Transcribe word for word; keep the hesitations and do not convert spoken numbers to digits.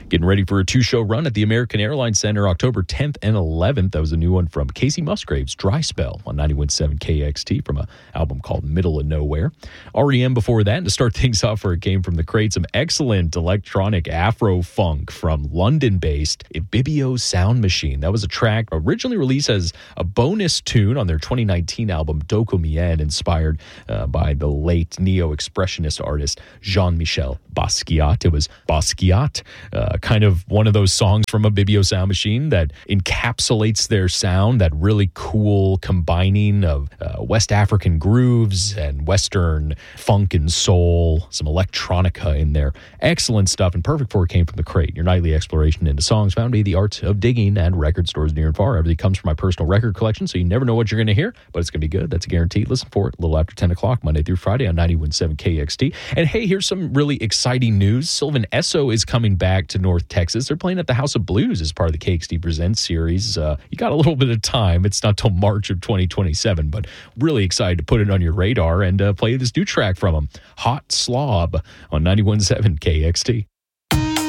Getting ready for a two-show run at the American Airlines Center October tenth and eleventh. That was a new one from Casey Musgraves, Dry Spell on ninety-one point seven K X T from an album called Middle of Nowhere. R E M before that. And to start things off where it came from the crate, some excellent electronic Afro-funk from London-based Ibibio Sound Machine. That was a track originally released as a bonus tune on their twenty nineteen album Dokomien, inspired uh, by the late neo-expressionist artist Jean-Michel Basquiat. It was Basquiat, uh, kind of one of those songs from Ibibio Sound Machine that encapsulates their sound, that really cool combining of uh, West African grooves and Western funk and soul, some electronica in there. Excellent stuff, and perfect for it came from the crate. Your nightly exploration into songs found by the art of digging and record stores near and far. Everything comes from my personal record collection, so you never know what you're going to hear, but it's going to be good. That's a guarantee. Listen for it a little after ten o'clock, Monday through Friday on ninety-one point seven K X T. And hey, here's some really exciting news. Sylvan Esso is coming back to North Texas. They're playing at the House of Blues as part of the K X T Presents series. Uh, you got a little bit of time. It's not till March of twenty twenty-seven, but really excited to put it on your radar and uh, play this new track from them, Hot Slob on ninety-one point seven K X T.